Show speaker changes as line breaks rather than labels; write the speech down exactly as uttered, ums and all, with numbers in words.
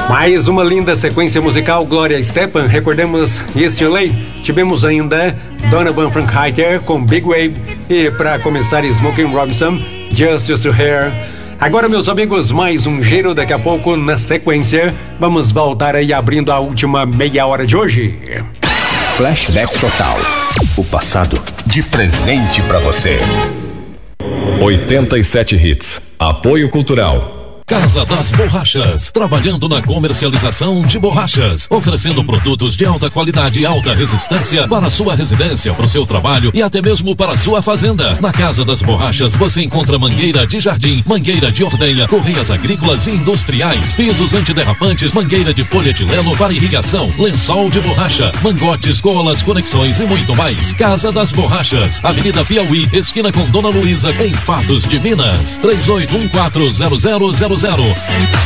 Mais uma linda sequência musical, Gloria Estefan. Recordemos Yesterday. Tivemos ainda Donovan Frankenheimer com Big Wave. E para começar, Smokey Robinson, Just to Hear. Agora, meus amigos, mais um giro. Daqui a pouco, na sequência, vamos voltar aí abrindo a última meia hora de hoje.
Flashback total. O passado de presente pra você.
oitenta e sete Hits. Apoio Cultural.
Casa das Borrachas, trabalhando na comercialização de borrachas, oferecendo produtos de alta qualidade e alta resistência para a sua residência, para o seu trabalho e até mesmo para a sua fazenda. Na Casa das Borrachas você encontra mangueira de jardim, mangueira de ordenha, correias agrícolas e industriais, pisos antiderrapantes, mangueira de polietileno para irrigação, lençol de borracha, mangotes, colas, conexões e muito mais. Casa das Borrachas, Avenida Piauí, esquina com Dona Luísa, em Patos de Minas. três oito um quatro zero zero zero zero.